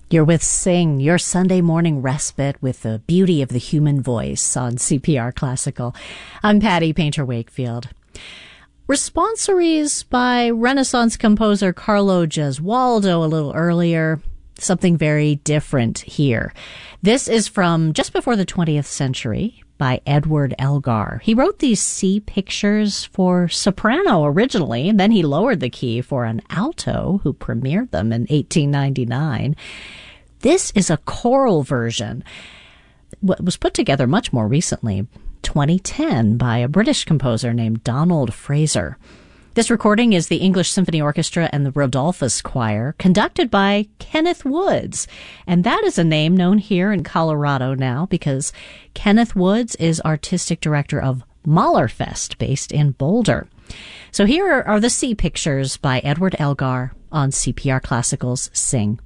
You're with Sing, your Sunday morning respite with the beauty of the human voice on CPR Classical. I'm Patty Painter Wakefield. Responsories by Renaissance composer Carlo Gesualdo a little earlier. Something very different here. This is from just before the 20th century by Edward Elgar. He wrote these C pictures for soprano originally, and then he lowered the key for an alto who premiered them in 1899. This is a choral version. It was put together much more recently, 2010, by a British composer named Donald Fraser. This recording is the English Symphony Orchestra and the Rodolphus Choir, conducted by Kenneth Woods. And that is a name known here in Colorado now because Kenneth Woods is artistic director of Mahlerfest, based in Boulder. So here are the C pictures by Edward Elgar on CPR Classical's Sing.